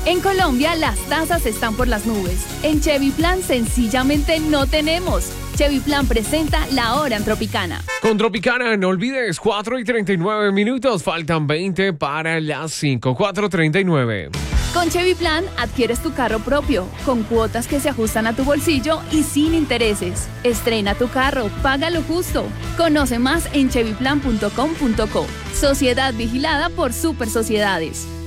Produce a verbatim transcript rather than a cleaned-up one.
En Colombia, las tasas están por las nubes. En Chevy Plan, sencillamente no tenemos. Chevy Plan presenta La Hora en Tropicana. Con Tropicana, no olvides, cuatro y treinta y nueve minutos. Faltan veinte para las cinco. cuatro treinta y nueve. Con Chevy Plan, adquieres tu carro propio, con cuotas que se ajustan a tu bolsillo y sin intereses. Estrena tu carro, paga lo justo. Conoce más en chevy plan punto com punto co. Sociedad vigilada por Super Sociedades.